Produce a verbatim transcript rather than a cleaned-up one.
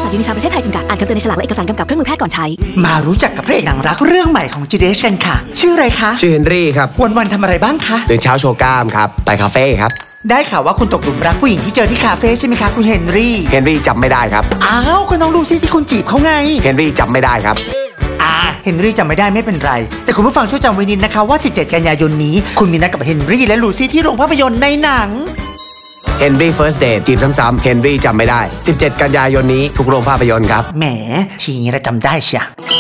ษัทยูนิชาประเทศไทยจำกัดอ่านคำเตือนในฉลากและเอกสารกำกับเครื่องมือแพทย์ก่อนใช้มารู้จักกับพระเอกหนังรักเรื่องใหม่ของ จี ดี เอช กันค่ะชื่ออะไรคะชื่อเฮนรี่ครับวันๆทำอะไรบ้างคะตื่นเช้าโชว์กล้ามครับไปคาเฟ่ครับได้ข่าวว่าคุณตกหลุมรักผู้หญิงที่เจอที่คาเฟ่ใช่ไหมคะคุณเฮนรี่เฮนรี่จำไม่ได้ครับอ้าวก็น้องลูซี่ที่คุณจีบเขาไงเฮนรี่จำไม่ได้ครับอ่าเฮนรี่จำไม่ได้ไม่เป็นไรแต่คุณผู้ฟังช่วยจำไว้นิดนะคะว่าสิบเจ็ดกันยายนนี้คุณมีนัดกับเฮนรี่และลูซี่ที่โรงภาพยนตร์ในหนังเฮนรี่ First Date จีบซ้ำๆเฮนรี่จำไม่ได้สิบเจ็ดกันยายนนี้ทุกโรงภาพยนตร์ครับแหมทีนี้เราจำได้เชีย